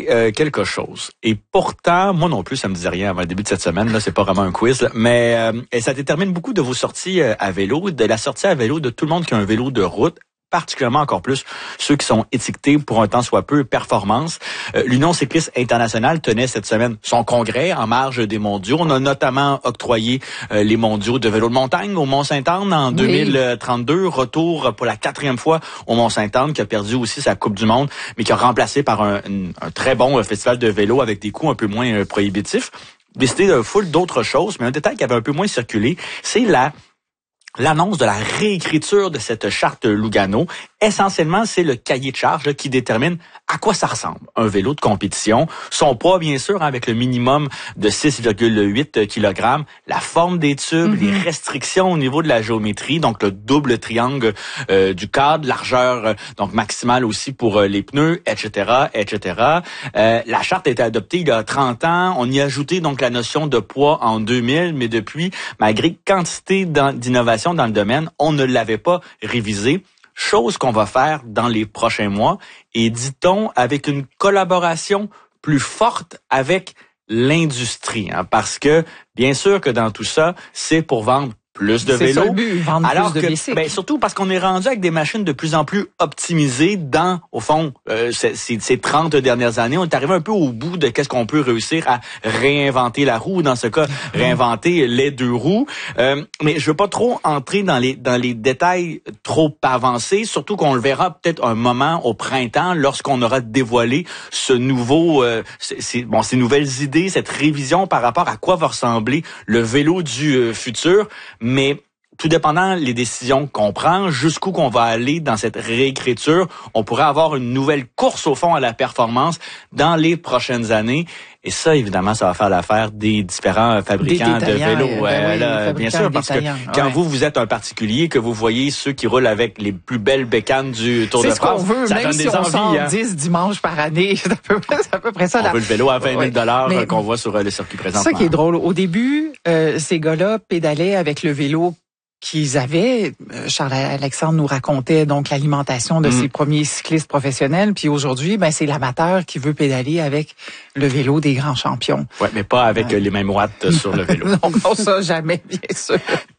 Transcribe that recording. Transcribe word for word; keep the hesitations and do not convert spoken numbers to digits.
euh, quelque chose. Et pourtant, moi non plus, ça me disait rien avant le début de cette semaine. Là, c'est pas vraiment un quiz, là. mais euh, et ça détermine beaucoup de vos sorties euh, à vélo, de la sortie à vélo de tout le monde qui a un vélo de route, particulièrement encore plus ceux qui sont étiquetés pour un temps soit peu performance. Euh, L'Union cycliste internationale tenait cette semaine son congrès en marge des mondiaux. On a notamment octroyé euh, les mondiaux de vélo de montagne au Mont-Sainte-Anne en oui. deux mille trente-deux. Retour pour la quatrième fois au Mont-Sainte-Anne, qui a perdu aussi sa Coupe du Monde, mais qui a remplacé par un, un, un très bon festival de vélo avec des coûts un peu moins euh, prohibitifs. Décidé de foule d'autres choses, mais un détail qui avait un peu moins circulé, c'est la l'annonce de la réécriture de cette charte Lugano. Essentiellement, c'est le cahier de charge là, qui détermine à quoi ça ressemble un vélo de compétition. Son poids, bien sûr, avec le minimum de six virgule huit kilogrammes, la forme des tubes, mm-hmm. les restrictions au niveau de la géométrie, donc le double triangle euh, du cadre, largeur euh, donc maximale aussi pour euh, les pneus, et cetera, et cetera. Euh, la charte a été adoptée il y a trente ans. On y a ajouté donc la notion de poids en deux mille, mais depuis, malgré quantité d'innovation dans le domaine, on ne l'avait pas révisé. Chose qu'on va faire dans les prochains mois et, dit-on, avec une collaboration plus forte avec l'industrie. Hein, parce que, bien sûr que dans tout ça, c'est pour vendre plus de vélos. C'est ça le but, vendre alors plus de que, bicycles. Ben, surtout parce qu'on est rendu avec des machines de plus en plus optimisées dans, au fond, euh, ces, ces trente dernières années. On est arrivé un peu au bout de qu'est-ce qu'on peut réussir à réinventer la roue, dans ce cas, réinventer les deux roues. Euh, mais je veux pas trop entrer dans les dans les détails trop avancés, surtout qu'on le verra peut-être un moment au printemps lorsqu'on aura dévoilé ce nouveau, euh, ces, bon, ces nouvelles idées, cette révision par rapport à quoi va ressembler le vélo du euh, futur. Mais tout dépendant les décisions qu'on prend, jusqu'où qu'on va aller dans cette réécriture, on pourrait avoir une nouvelle course au fond à la performance dans les prochaines années. Et ça, évidemment, ça va faire l'affaire des différents fabricants de vélos. Ben oui, là, bien sûr, parce que quand ouais. vous, vous êtes un particulier, que vous voyez ceux qui roulent avec les plus belles bécanes du Tour de France, c'est ce qu'on veut, ça même donne si des on envies. sort Hein. dix dimanches par année, c'est à peu près, c'est à peu près ça. On là. veut le vélo à vingt mille dollars ouais, qu'on voit sur le circuit présentement. C'est ça qui est drôle. Au début, euh, ces gars-là pédalaient avec le vélo qu'ils avaient. Charles-Alexandre nous racontait donc l'alimentation de mmh. ses premiers cyclistes professionnels. Puis aujourd'hui, ben c'est l'amateur qui veut pédaler avec le vélo des grands champions. Ouais, mais pas avec euh, les mêmes watts sur le vélo. non, non, ça jamais, bien sûr.